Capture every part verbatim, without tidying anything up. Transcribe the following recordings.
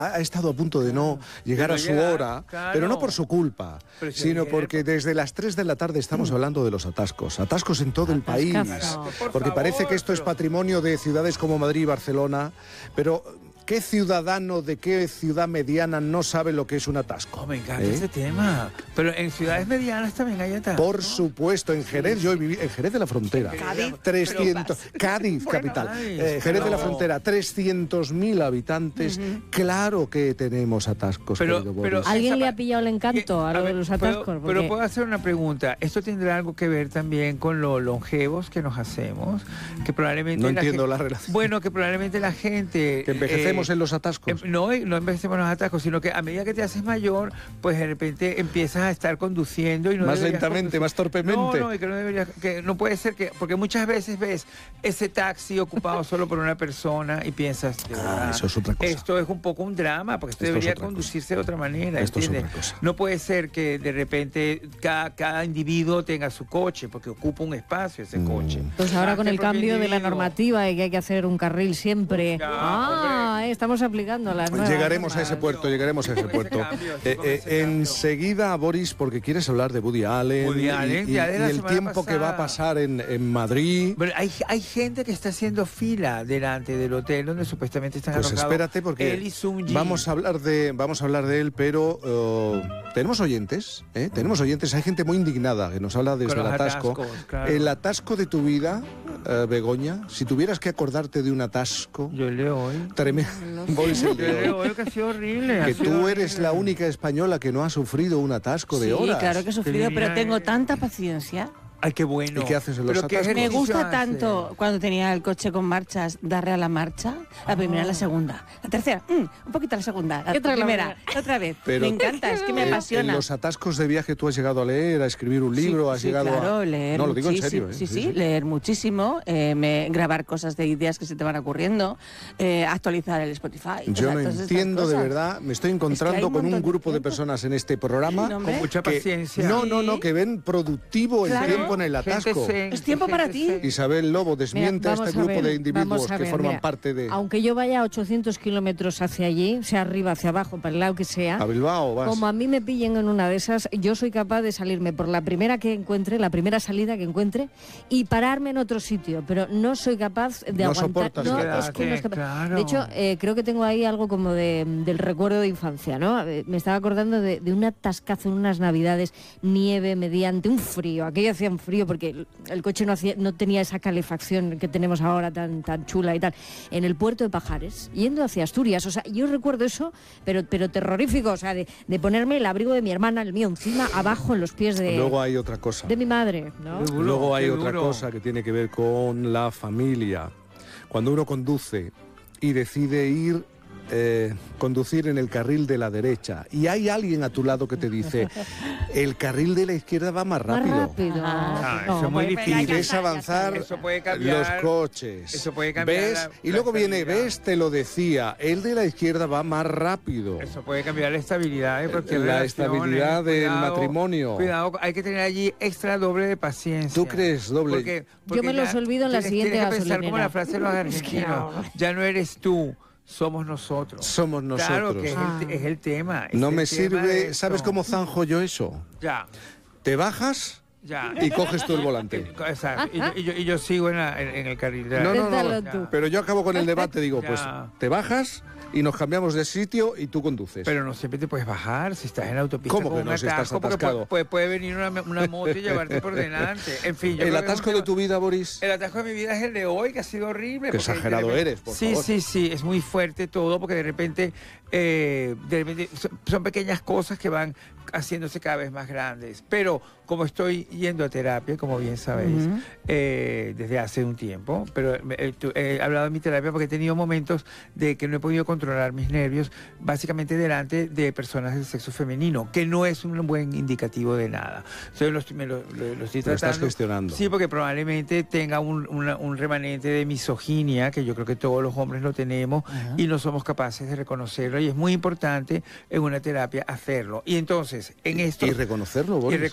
ha estado a punto de no llegar a su hora, claro. pero no por su culpa, Pero si sino viene, porque desde las tres de la tarde estamos hablando de los atascos, atascos en todo el país, Por porque favor, parece que esto es pero- patrimonio de ciudades como Madrid y Barcelona, pero ¿qué ciudadano de qué ciudad mediana no sabe lo que es un atasco? Oh, me encanta ¿Eh? ese tema. Pero en ciudades medianas también hay atascos. Por supuesto, en Jerez, yo viví en Jerez de la Frontera. Cádiz. trescientos, Cádiz, capital. Cádiz, Eh, Jerez de la pero- Frontera, trescientos mil habitantes. Claro que tenemos atascos, Pero- querido pero- Boris. ¿Alguien Esa le pa- ha pillado el encanto a lo de ver, los ¿puedo- atascos? Pero Porque- puedo hacer una pregunta. ¿Esto tendrá algo que ver también con lo longevos que nos hacemos? Que probablemente No la entiendo gen- la relación. Bueno, que probablemente la gente... Que envejecemos eh, en los atascos. Em, No, no envejecemos en los atascos, sino que a medida que te haces mayor, pues de repente empiezas a estar conduciendo y no Más deberías lentamente, conducir. más torpemente. No, no, y que no deberías, que no puede ser que, porque muchas veces ves ese taxi ocupado solo por una persona y piensas, de Ah, verdad, eso es otra cosa. esto es un poco un drama, porque esto, Esto es debería otra conducirse de otra manera, Esto es ¿entiendes? otra cosa. No puede ser que de repente cada, cada individuo tenga su coche, porque ocupa un espacio ese Mm. coche. Pues ahora Más con que el propio cambio de la individuo. normativa y que hay que hacer un carril siempre. Ya, Ah, hombre. eh, estamos aplicando las nuevas Llegaremos a normas. ese puerto, llegaremos a ese Con ese puerto. cambio, sí, Eh, con eh, ese cambio. enseguida, Boris, porque quieres hablar de Woody Allen, Woody y- Allen, y, ya de y la el semana tiempo que va a pasada. pasar en, en Madrid. Pero hay, hay gente que está haciendo fila delante del hotel donde supuestamente están Pues alojados espérate porque él y Sung Ji. vamos a hablar de vamos a hablar de él, pero eh, tenemos oyentes, ¿eh? tenemos oyentes. Hay gente muy indignada que nos habla desde Con el los atasco. atascos, claro. El atasco de tu vida, eh, Begoña. Si tuvieras que acordarte de un atasco Yo leo hoy. tremendo, Boris, el Yo de hoy, leo hoy que ha sido horrible. ha que sido tú eres horrible. la única española que no ha sufrido un atasco de Sí, horas. claro que he sufrido, Qué pero bien, tengo eh. tanta paciencia. Ay, qué bueno. ¿Y qué haces en los Pero qué atascos? Me ejercicio gusta haces. tanto cuando tenía el coche con marchas, darle a la marcha, la primera, la segunda, la tercera, mm, un poquito a la segunda, la Y otra la primera, otra vez. Pero- me encanta, es que me Eh, apasiona. En los atascos de viaje tú has llegado a leer, a escribir un libro, Sí, has sí, llegado claro, a... leer No, lo digo en muchísimo, serio. ¿eh? Sí, sí, leer muchísimo, eh, me- grabar cosas de ideas que se te van ocurriendo, eh, actualizar el Spotify. Yo o sea, no todas estas entiendo de cosas. verdad, me estoy hay encontrando un con un montón de grupo de tiempo. personas en este programa Sí, hombre. Con mucha que- paciencia. No, no, no, que ven productivo el Claro. tiempo en el Gente atasco. zen, Es tiempo para gente ti. zen. Isabel Lobo desmiente Mira, a vamos este grupo ver, de individuos vamos a que ver, forman mira, parte de... Aunque yo vaya a ochocientos kilómetros hacia allí, sea arriba, hacia abajo, para el lado que sea, A Bilbao vas. como a mí me pillen en una de esas, yo soy capaz de salirme por la primera que encuentre, la primera salida que encuentre, y pararme en otro sitio, pero no soy capaz de No aguantar. soportas No, quedarte, es que no es capaz. claro. De hecho, eh, creo que tengo ahí algo como de, del recuerdo de infancia, ¿no? Eh, Me estaba acordando de, de un atascazo en unas navidades, nieve mediante un frío. Aquello hacía un frío porque el, el coche no, hacía, no tenía esa calefacción que tenemos ahora tan, tan chula y tal. En el puerto de Pajares, yendo hacia Asturias. O sea, yo recuerdo eso, pero, pero terrorífico. O sea, de, de ponerme el abrigo de mi hermana, el mío, encima, abajo, en los pies de, Luego hay otra cosa. de mi madre, ¿no? Qué duro, Luego hay qué otra duro. cosa que tiene que ver con la familia. Cuando uno conduce y decide ir, eh, conducir en el carril de la derecha y hay alguien a tu lado que te dice, el carril de la izquierda va más Más rápido. rápido. Ah, No, eso es muy pues, difícil. Y ya ves está, ya avanzar Eso puede cambiar. los coches. Eso puede cambiar ¿Ves? la- y la luego viene, estabilidad. ves, te lo decía, el de la izquierda va más rápido. Eso puede cambiar la estabilidad de cualquier La relación, estabilidad ¿eh? del Cuidado, matrimonio. Cuidado, hay que tener allí extra doble de paciencia. ¿Tú crees doble? Porque, Yo porque me los ya olvido en la tienes- siguiente Tienes que pensar como gasolinera. la frase de los argentinos. Ya no eres tú, somos nosotros. Somos Claro nosotros. que es, Ah. el, es el tema. es No el me tema de sirve, esto. ¿sabes cómo zanjo yo eso? Ya, Te bajas ya. y coges tú el volante. Exacto. Y yo, y yo, y yo sigo en, la- en- en el carril de la- No, no, Inténtalo no. tú. Pero yo acabo con el debate, digo, pues Ya. te bajas y nos cambiamos de sitio y tú conduces. Pero no siempre te puedes bajar si estás en la autopista. ¿Cómo con que un no, si estás atasco, porque atascado? Puede, puede venir una, una moto y llevarte por delante. En fin, yo ¿El creo que es un atasco de tema- tu vida, Boris? El atasco de mi vida es el de hoy, que ha sido horrible. Qué porque exagerado de repente- eres, por sí, favor. Sí, sí, es muy fuerte todo, porque de repente, eh, de repente son, son pequeñas cosas que van haciéndose cada vez más grandes. Pero como estoy yendo a terapia, como bien sabéis, Ujú. eh, desde hace un tiempo, pero eh, tu- he hablado de mi terapia porque he tenido momentos de que no he podido controlar mis nervios, básicamente delante de personas del sexo femenino, que no es un buen indicativo de nada. Entonces lo, estoy- me lo, lo- lo estoy Lo estás tratando. gestionando. Sí, porque probablemente tenga un, una- un remanente de misoginia, que yo creo que todos los hombres lo tenemos, Ajá. y no somos capaces de reconocerlo, y es muy importante en una terapia hacerlo. Y entonces, en esto... Y reconocerlo, Boris. Y reconocerlo No,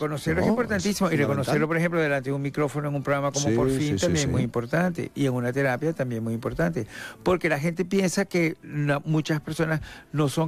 es importantísimo. Es y reconocerlo, fundamental. por ejemplo, delante de un micrófono en un programa como Sí, Por Fin sí, sí, también sí. es muy importante. Y en una terapia también muy importante. Porque la gente piensa que no- muchas personas no son